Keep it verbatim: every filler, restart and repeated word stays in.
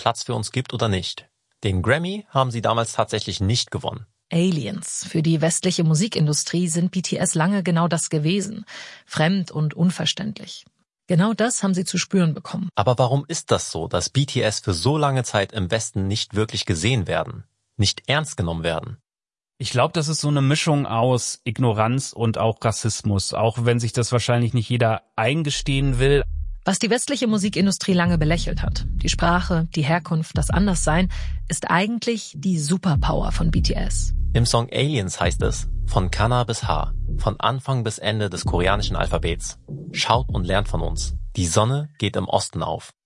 Platz für uns gibt oder nicht. Den Grammy haben sie damals tatsächlich nicht gewonnen. Aliens. Für die westliche Musikindustrie sind B T S lange genau das gewesen. Fremd und unverständlich. Genau das haben sie zu spüren bekommen. Aber warum ist das so, dass B T S für so lange Zeit im Westen nicht wirklich gesehen werden, nicht ernst genommen werden? Ich glaube, das ist so eine Mischung aus Ignoranz und auch Rassismus, auch wenn sich das wahrscheinlich nicht jeder eingestehen will. Was die westliche Musikindustrie lange belächelt hat, die Sprache, die Herkunft, das Anderssein, ist eigentlich die Superpower von B T S. Im Song Aliens heißt es, von Kanna bis H, von Anfang bis Ende des koreanischen Alphabets. Schaut und lernt von uns. Die Sonne geht im Osten auf.